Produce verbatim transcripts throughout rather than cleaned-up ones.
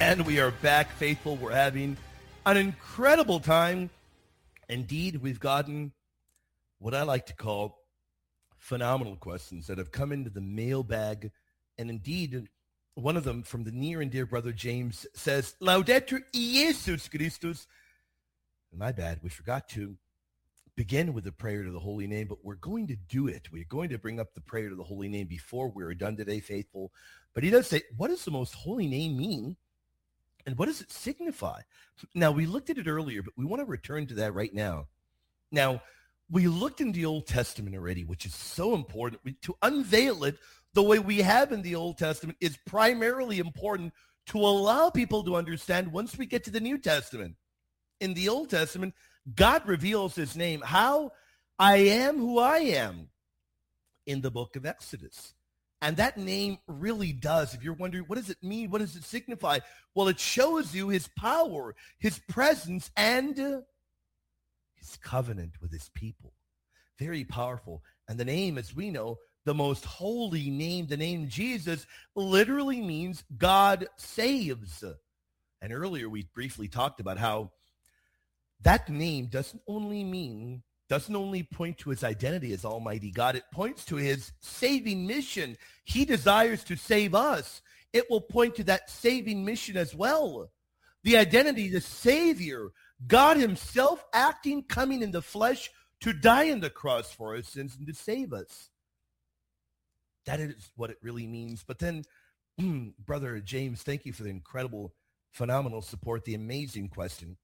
And we are back, faithful. We're having an incredible time. Indeed, we've gotten what I like to call phenomenal questions that have come into the mailbag. And indeed, one of them from the near and dear brother James says, Laudetur Jesus Christus. My bad, we forgot to begin with the prayer to the holy name, but we're going to do it. We're going to bring up the prayer to the holy name before we're done today, faithful. But he does say, what does the most holy name mean? And what does it signify? Now, we looked at it earlier, but we want to return to that right now. Now, we looked in the Old Testament already, which is so important. We, to unveil it the way we have in the Old Testament is primarily important to allow people to understand once we get to the New Testament. In the Old Testament, God reveals his name, how I am who I am, in the book of Exodus. And that name really does, if you're wondering, what does it mean? What does it signify? Well, it shows you his power, his presence, and uh, his covenant with his people. Very powerful. And the name, as we know, the most holy name, the name Jesus, literally means God saves. And earlier we briefly talked about how that name doesn't only mean doesn't only point to his identity as Almighty God, it points to his saving mission. He desires to save us. It will point to that saving mission as well. The identity, the Savior, God himself acting, coming in the flesh to die on the cross for our sins and to save us. That is what it really means. But then, Brother James, thank you for the incredible, phenomenal support, the amazing question.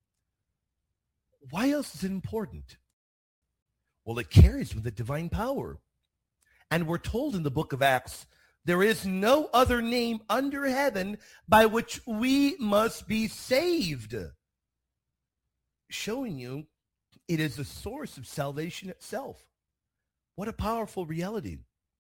Why else is it important? Well, it carries with it divine power. And we're told in the book of Acts, there is no other name under heaven by which we must be saved. Showing you it is the source of salvation itself. What a powerful reality.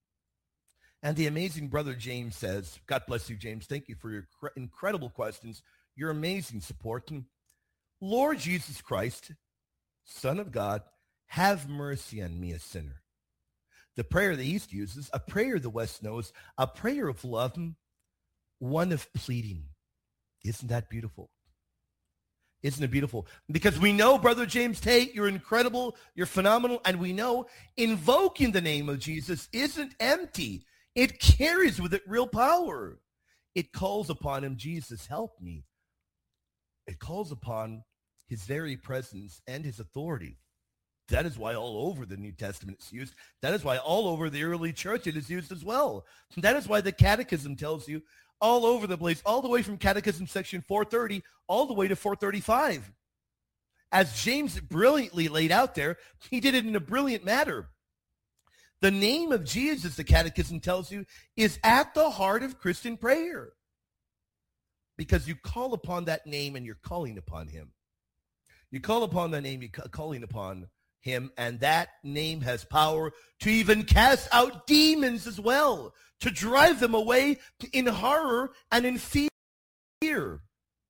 And the amazing brother James says, God bless you, James. Thank you for your incredible questions, your amazing support. Lord Jesus Christ, Son of God, have mercy on me, a sinner. The prayer the East uses, a prayer the West knows, a prayer of love, one of pleading. Isn't that beautiful? Isn't it beautiful? Because we know, Brother James Tate, you're incredible, you're phenomenal, and we know invoking the name of Jesus isn't empty. It carries with it real power. It calls upon him, Jesus, help me. It calls upon his very presence and his authority. That is why all over the New Testament it's used. That is why all over the early church it is used as well. That is why the Catechism tells you all over the place, all the way from Catechism section four thirty, all the way to four thirty-five. As James brilliantly laid out there, he did it in a brilliant manner. The name of Jesus, the Catechism tells you, is at the heart of Christian prayer. Because you call upon that name and you're calling upon him. You call upon that name, you're calling upon him, and that name has power to even cast out demons as well, to drive them away in horror and in fear.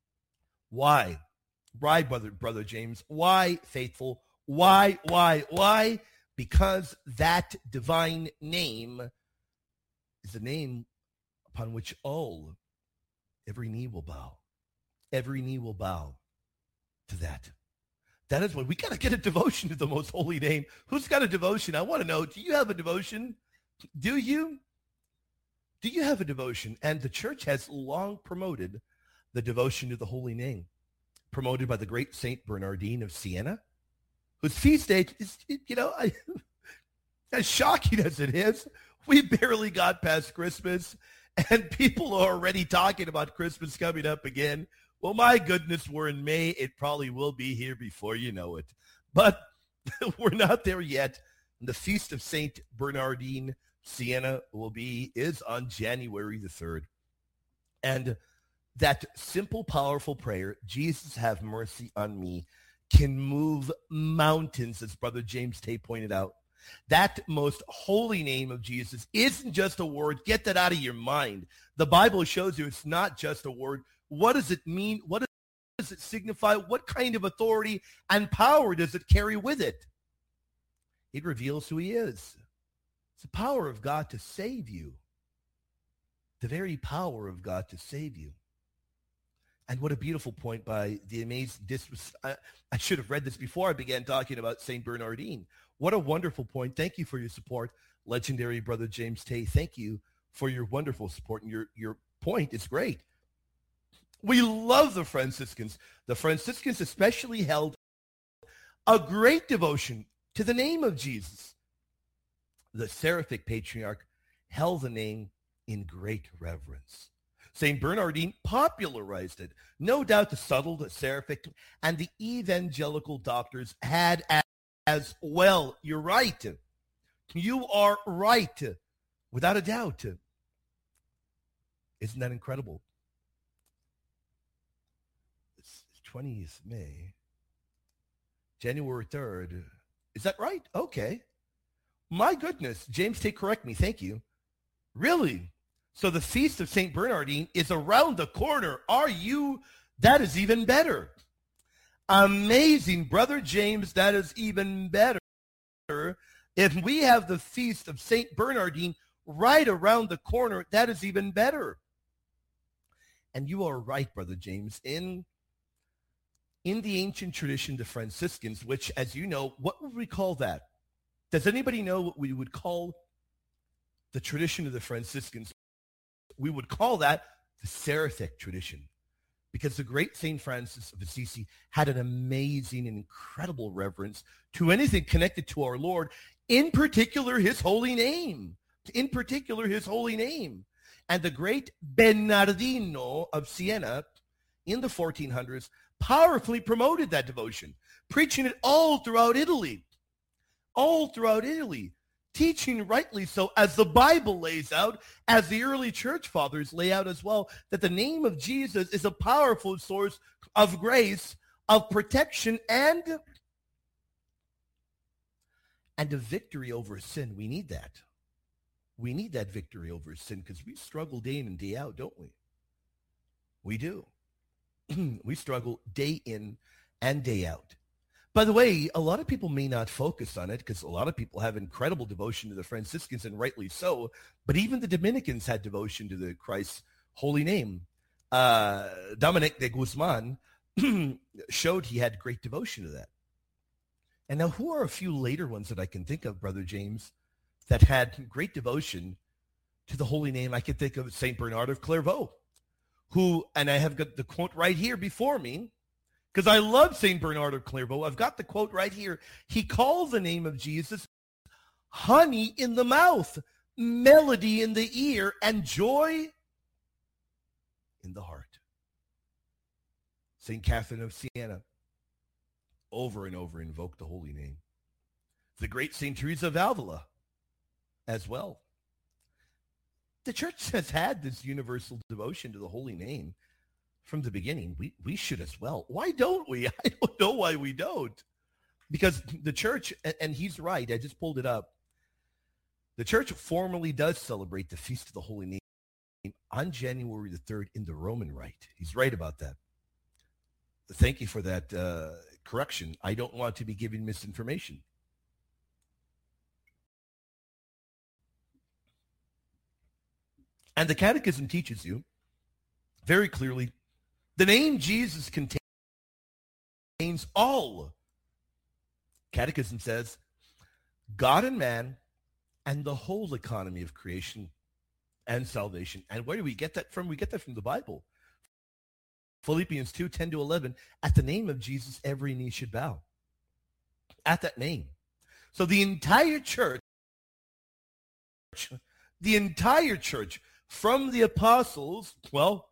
Why? Why, brother, brother James? Why, faithful? Why, why, why? Because that divine name is a name upon which all, every knee will bow. Every knee will bow to that. That is what we got to get a devotion to the most holy name. Who's got a devotion? I want to know, do you have a devotion? Do you? Do you have a devotion? And the church has long promoted the devotion to the holy name, promoted by the great Saint Bernardine of Siena, whose feast day is, you know, I, as shocking as it is, we barely got past Christmas, and people are already talking about Christmas coming up again. Well, my goodness, we're in May. It probably will be here before you know it. But we're not there yet. The Feast of Saint Bernardine Siena will be, is on January the third. And that simple, powerful prayer, Jesus, have mercy on me, can move mountains, as Brother James Tate pointed out. That most holy name of Jesus isn't just a word. Get that out of your mind. The Bible shows you it's not just a word. What does it mean? What does it signify? What kind of authority and power does it carry with it? It reveals who he is. It's the power of God to save you. The very power of God to save you. And what a beautiful point by the amazing, this was, I, I should have read this before I began talking about Saint Bernardine. What a wonderful point. Thank you for your support, legendary Brother James Tay. Thank you for your wonderful support, and your, your point is great. We love the Franciscans. The Franciscans especially held a great devotion to the name of Jesus. The Seraphic Patriarch held the name in great reverence. Saint Bernardine popularized it. No doubt the subtle, the Seraphic, and the evangelical doctors had as well. You're right. You are right. Without a doubt. Isn't that incredible? It's twentieth of May. January third. Is that right? Okay. My goodness. James, take correct me. Thank you. Really? So the Feast of Saint Bernardine is around the corner. Are you? That is even better. Amazing, Brother James. That is even better. If we have the Feast of Saint Bernardine right around the corner, that is even better. And you are right, Brother James. In, in the ancient tradition, the Franciscans, which, as you know, what would we call that? Does anybody know what we would call the tradition of the Franciscans? We would call that the Seraphic tradition, because the great Saint Francis of Assisi had an amazing and incredible reverence to anything connected to our Lord, in particular his holy name, in particular his holy name. And the great Bernardino of Siena in the fourteen hundreds powerfully promoted that devotion, preaching it all throughout Italy, all throughout Italy. Teaching rightly so, as the Bible lays out, as the early church fathers lay out as well, that the name of Jesus is a powerful source of grace, of protection, and, and a victory over sin. We need that. We need that victory over sin, because we struggle day in and day out, don't we? We do. We struggle day in and day out. By the way, a lot of people may not focus on it because a lot of people have incredible devotion to the Franciscans, and rightly so. But even the Dominicans had devotion to the Christ's holy name. Uh, Dominic de Guzman showed he had great devotion to that. And now, who are a few later ones that I can think of, Brother James, that had great devotion to the holy name? I can think of Saint Bernard of Clairvaux, who, and I have got the quote right here before me, because I love Saint Bernard of Clairvaux. I've got the quote right here. He called the name of Jesus honey in the mouth, melody in the ear, and joy in the heart. Saint Catherine of Siena over and over invoked the holy name. The great Saint Teresa of Avila as well. The church has had this universal devotion to the holy name from the beginning. We we should as well. Why don't we? I don't know why we don't. Because the church, and, and he's right, I just pulled it up. The church formally does celebrate the Feast of the Holy Name on January the third in the Roman Rite. He's right about that. Thank you for that uh, correction. I don't want to be giving misinformation. And the Catechism teaches you very clearly the name Jesus contains all. Catechism says God and man and the whole economy of creation and salvation. And where do we get that from? We get that from the Bible. Philippians two, ten to eleven, at the name of Jesus, every knee should bow. At that name. So the entire church, the entire church, from the apostles, well,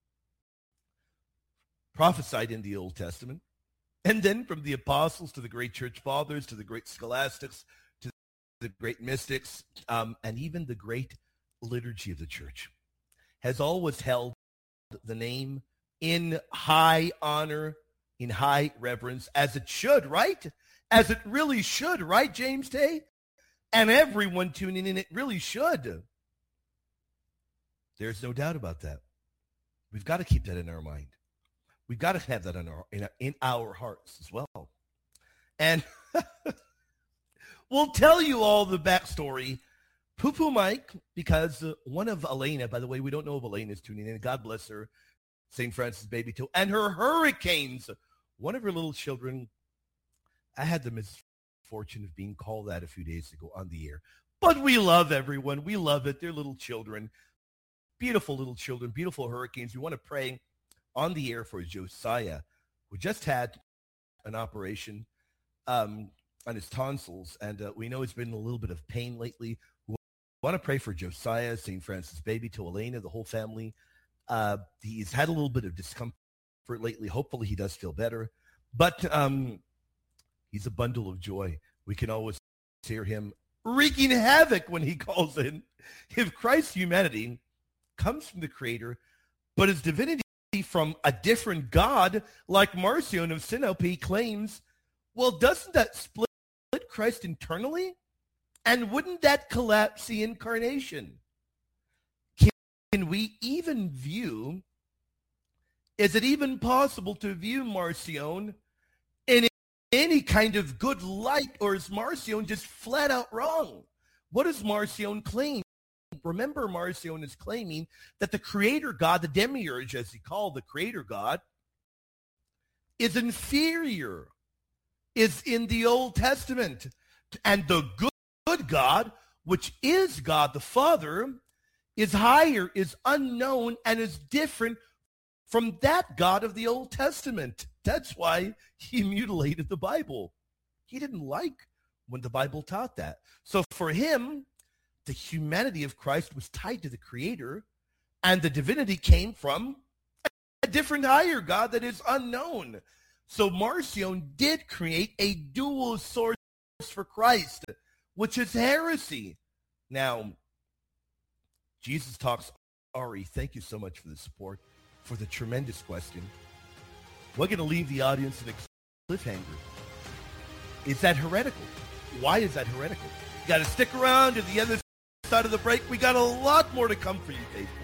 prophesied in the Old Testament, and then from the apostles to the great church fathers, to the great scholastics, to the great mystics, um, and even the great liturgy of the church, has always held the name in high honor, in high reverence, as it should, right? As it really should, right, James Tay? And everyone tuning in, it really should. There's no doubt about that. We've got to keep that in our mind. We've got to have that in our, in, in our hearts as well. And we'll tell you all the backstory. Poo-Poo Mike, because uh, one of Elena, by the way, we don't know if Elena is tuning in. God bless her. Saint Francis Baby Toe, and her hurricanes. One of her little children, I had the misfortune of being called that a few days ago on the air. But we love everyone. We love it. They're little children, beautiful little children, beautiful hurricanes. We want to pray on the air for Josiah, who just had an operation um, on his tonsils, and uh, we know he's been in a little bit of pain lately. We want to pray for Josiah, Saint Francis Baby, to Elena, the whole family. Uh, he's had a little bit of discomfort lately. Hopefully he does feel better, but um, he's a bundle of joy. We can always hear him wreaking havoc when he calls in. If Christ's humanity comes from the Creator, but his divinity from a different God, like Marcion of Sinope claims, well, doesn't that split Christ internally? And wouldn't that collapse the incarnation? Can, can we even view, is it even possible to view Marcion in any kind of good light, or is Marcion just flat out wrong? What does Marcion claim? Remember, Marcion is claiming that the Creator God, the demiurge, as he called the Creator God, is inferior, is in the Old Testament. And the good, good God, which is God the Father, is higher, is unknown, and is different from that God of the Old Testament. That's why he mutilated the Bible. He didn't like when the Bible taught that. So for him, the humanity of Christ was tied to the Creator, and the divinity came from a different higher God that is unknown. So Marcion did create a dual source for Christ, which is heresy. Now, Jesus Talks Ari, thank you so much for the support, for the tremendous question. We're going to leave the audience in a cliffhanger. Is that heretical? Why is that heretical? You got to stick around to the other side of the break. We got a lot more to come for you, faithful.